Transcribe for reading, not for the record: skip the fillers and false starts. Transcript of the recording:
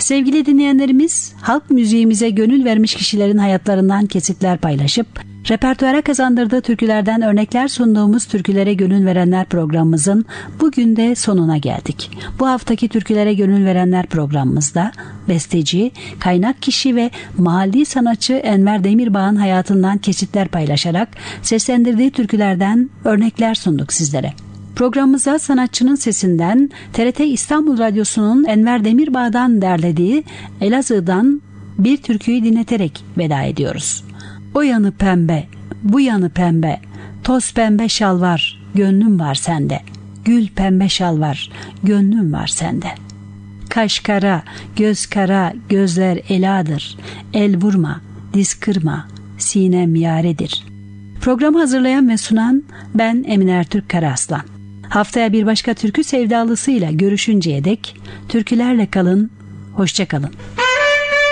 Sevgili dinleyenlerimiz, halk müziğimize gönül vermiş kişilerin hayatlarından kesitler paylaşıp repertuara kazandırdığı türkülerden örnekler sunduğumuz Türkülere Gönül Verenler programımızın bugün de sonuna geldik. Bu haftaki Türkülere Gönül Verenler programımızda besteci, kaynak kişi ve mahalli sanatçı Enver Demirbağ'ın hayatından kesitler paylaşarak seslendirdiği türkülerden örnekler sunduk sizlere. Programımıza sanatçının sesinden TRT İstanbul Radyosu'nun Enver Demirbağ'dan derlediği Elazığ'dan bir türküyü dinleterek veda ediyoruz. O yanı pembe, bu yanı pembe, toz pembe şal var, gönlüm var sende. Gül pembe şal var, gönlüm var sende. Kaş kara, göz kara, gözler eladır. El vurma, diz kırma, sinem yaredir. Programı hazırlayan ve sunan ben Emine Ertürk Karaaslan. Haftaya bir başka türkü sevdalısıyla görüşünceye dek türkülerle kalın, hoşça kalın.